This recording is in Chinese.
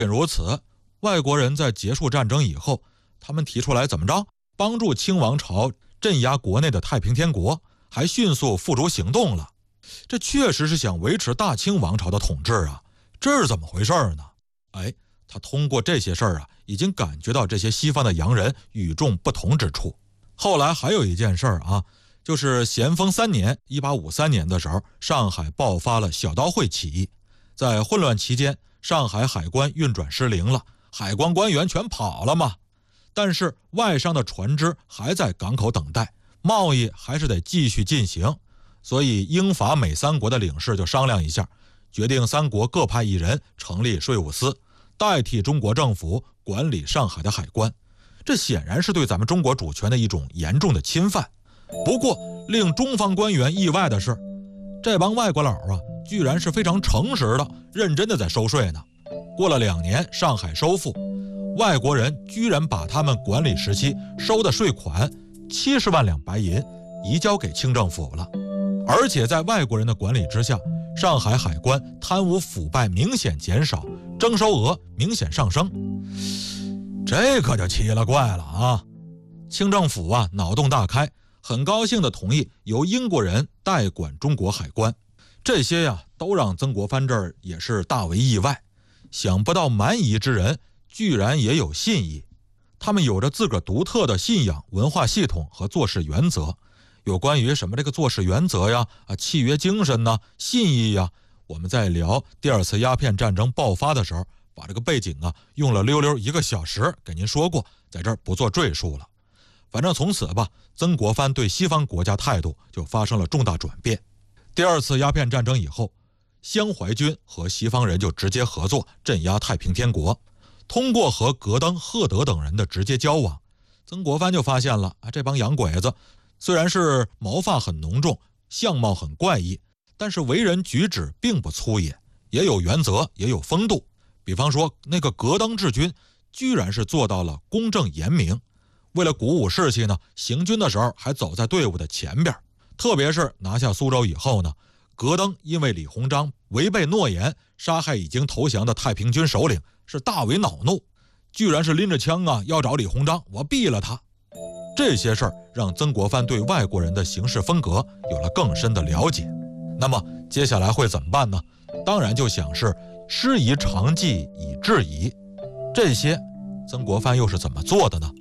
仅如此，外国人在结束战争以后，他们提出来怎么着，帮助清王朝镇压国内的太平天国，还迅速付诸行动了。这确实是想维持大清王朝的统治啊，这是怎么回事呢？他通过这些事儿啊，已经感觉到这些西方的洋人与众不同之处。后来还有一件事儿啊，就是咸丰3年1853年的时候，上海爆发了小刀会起义。在混乱期间，上海海关运转失灵了，海关官员全跑了嘛。但是外商的船只还在港口等待，贸易还是得继续进行。所以英法美3国的领事就商量一下，决定3国各派1人成立税务司，代替中国政府管理上海的海关。这显然是对咱们中国主权的一种严重的侵犯。不过令中方官员意外的是，这帮外国佬啊，居然是非常诚实的、认真的在收税呢。过了2年，上海收复，外国人居然把他们管理时期收的税款70万两白银移交给清政府了。而且在外国人的管理之下，上海海关贪污腐败明显减少，征收额明显上升。这可就奇了怪了啊！清政府啊，脑洞大开，很高兴地同意由英国人代管中国海关。这些呀，都让曾国藩这儿也是大为意外。想不到蛮夷之人居然也有信义，他们有着自个儿独特的信仰、文化系统和做事原则。有关于什么这个做事原则呀、契约精神呐、信义呀，我们在聊第2次鸦片战争爆发的时候，把这个背景啊用了溜溜1个小时给您说过，在这儿不做赘述了。反正从此吧，曾国藩对西方国家态度就发生了重大转变。第2次鸦片战争以后，湘淮军和西方人就直接合作镇压太平天国。通过和格登、赫德等人的直接交往，曾国藩就发现了这帮洋鬼子虽然是毛发很浓重，相貌很怪异，但是为人举止并不粗野，也有原则，也有风度。比方说那个格登治军居然是做到了公正严明，为了鼓舞士气呢，行军的时候还走在队伍的前边。特别是拿下苏州以后呢，格登因为李鸿章违背诺言杀害已经投降的太平军首领，是大为恼怒，居然是拎着枪啊要找李鸿章，我毙了他。这些事儿让曾国藩对外国人的行事风格有了更深的了解。那么接下来会怎么办呢？当然就想是师夷长技以制夷。这些曾国藩又是怎么做的呢？